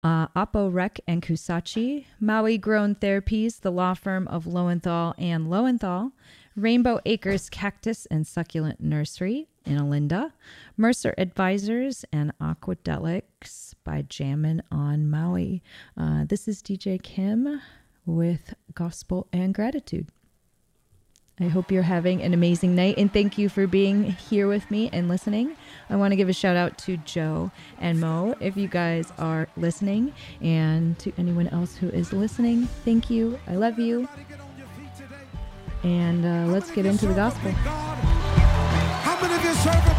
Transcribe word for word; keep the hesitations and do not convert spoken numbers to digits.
uh, Oppo Rec and Kusachi, Maui Grown Therapies, the law firm of Lowenthal and Lowenthal, Rainbow Acres Cactus and Succulent Nursery in Olinda, Mercer Advisors, and Aquadelics by Jammin' on Maui. Uh, this is D J Kim with Gospel and Gratitude. I hope you're having an amazing night, and thank you for being here with me and listening. I want to give a shout out to Joe and Mo if you guys are listening, and to anyone else who is listening, thank you. I love you. And uh, let's get into the gospel.